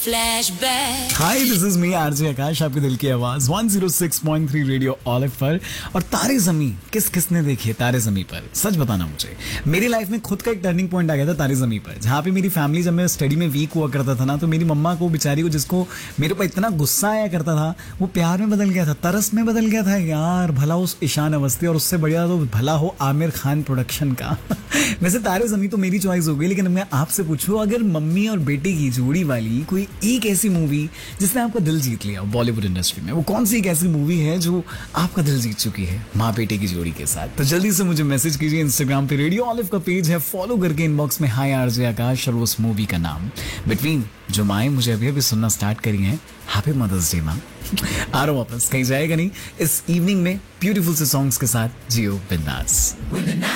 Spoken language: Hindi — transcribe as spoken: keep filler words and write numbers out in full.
Flashback. Hi, this is me RJ आकाश, आपके दिल की आवाज एक सौ छह पॉइंट तीन रेडियो ऑलिव पर। और तारे ज़मीं किस किसने देखी है तारे ज़मीं पर, सच बताना मुझे। मेरी लाइफ में खुद का एक टर्निंग पॉइंट आ गया था तारे ज़मीं पर, जहाँ पे मेरी फैमिली, जब मैं स्टडी में वीक हुआ करता था ना, तो मेरी मम्मा को, बेचारी को, जिसको मेरे ऊपर इतना गुस्सा आया करता था, वो प्यार में बदल गया था, तरस में बदल गया था। यार भला उस ईशान अवस्थी, और उससे बढ़िया तो भला हो आमिर खान प्रोडक्शन का। वैसे तारे ज़मीं तो मेरी चॉइस हो गई, लेकिन मैं आपसे पूछूं, अगर मम्मी और बेटे की जोड़ी वाली कोई एक ऐसी मूवी जिसने आपका दिल जीत लिया बॉलीवुड इंडस्ट्री में, वो कौन सी एक ऐसी मूवी है जो आपका दिल जीत चुकी है माँ बेटे की जोड़ी के साथ? तो जल्दी से मुझे मैसेज कीजिए। इंस्टाग्राम पे रेडियो ऑलिव का पेज है, फॉलो करके इनबॉक्स में हाय आरजे आकाश और उस मूवी का नाम। बिटवीन जो माएँ मुझे अभी अभी सुनना स्टार्ट करी हैं, हैप्पी मदर्स डे माँ। आ रहा हूँ वापस, कहीं जाएगा नहीं। इस इवनिंग में ब्यूटीफुल से सॉन्ग्स के साथ जियो बिंदास।